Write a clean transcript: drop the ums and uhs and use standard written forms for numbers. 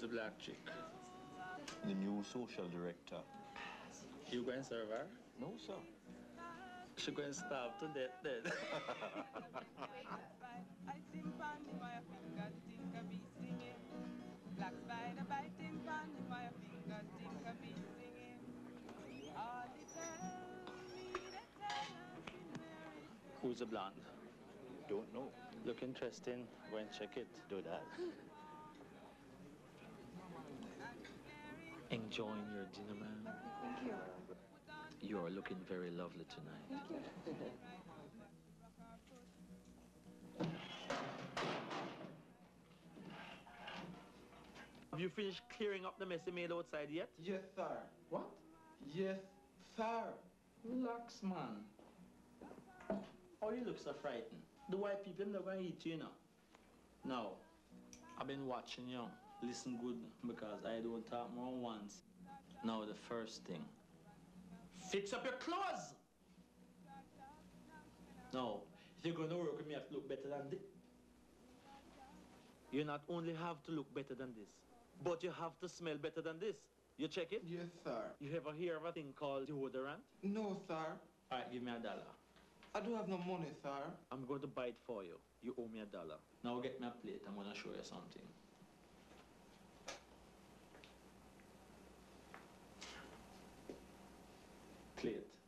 Who's the black chick? The new social director. You going to serve her? No, sir. She going to starve to death then. Black spider biting on my fingers, think of me singing. All the tell me the tell in marriage. Who's the blonde? Don't know. Look interesting. Go and check it. Do that. Enjoying your dinner, man. Thank you. You are looking very lovely tonight. Thank you. Have you finished clearing up the mess you made outside yet? Yes, sir. What? Yes, sir. Relax, man. Oh, you look so frightened. The white people never eat you, you know. No. I've been watching you. Listen good, because I don't talk more once. Now, the first thing. Fix up your clothes! No. If you're going to work with me, you have to look better than this. You not only have to look better than this, but you have to smell better than this. You check it? Yes, sir. You ever hear of a thing called deodorant? No, sir. All right, give me $1. I don't have no money, sir. I'm going to buy it for you. You owe me $1. Now get me a plate. I'm going to show you something. Plate.